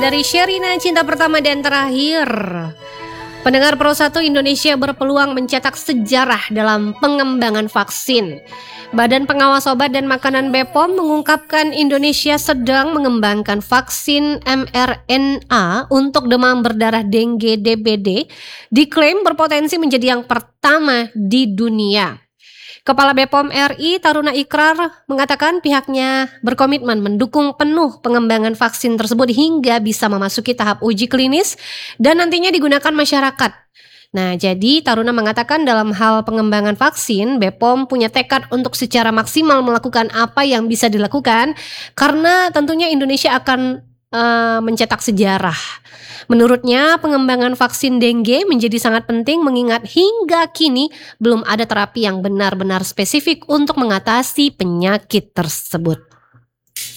dari Sherina Cinta Pertama dan Terakhir. Pendengar Pro 1, Indonesia berpeluang mencetak sejarah dalam pengembangan vaksin. Badan Pengawas Obat dan Makanan BPOM mengungkapkan Indonesia sedang mengembangkan vaksin mRNA untuk demam berdarah dengue DBD, diklaim berpotensi menjadi yang pertama di dunia. Kepala BPOM RI Taruna Ikrar mengatakan pihaknya berkomitmen mendukung penuh pengembangan vaksin tersebut hingga bisa memasuki tahap uji klinis dan nantinya digunakan masyarakat. Nah, jadi Taruna mengatakan dalam hal pengembangan vaksin, BPOM punya tekad untuk secara maksimal melakukan apa yang bisa dilakukan karena tentunya Indonesia akan mencetak sejarah. Menurutnya, pengembangan vaksin dengue menjadi sangat penting mengingat hingga kini belum ada terapi yang benar-benar spesifik untuk mengatasi penyakit tersebut.